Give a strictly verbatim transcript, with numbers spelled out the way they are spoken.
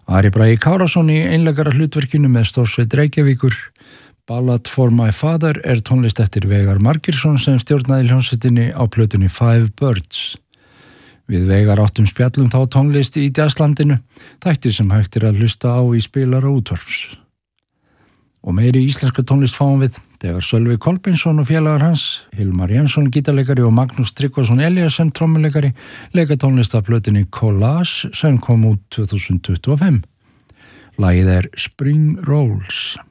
Ari Bragi Kárason í einleikara hlutverkinu með stórsveit Reykjavíkur. Ballad for my father er tónlist eftir Veigar Margeirsson sem stjórnaði hljómsveitinni á plötunni Five Birds. Við Veigar áttum spjallum þá tónlist í Jazzlandinu, þættir sem hægt er að hlusta á í spilara útvarps. Og meiri íslenska tónlist fáum við þegar Sölvi Kolbeinsson og félagar hans, Hilmar Jensson gítarleikari og Magnús Tryggvason Eliasson trommuleikari leika tónlist af plötunni Collage sem kom út tvö þúsund tuttugu og fimm. Lagið er Spring Rolls.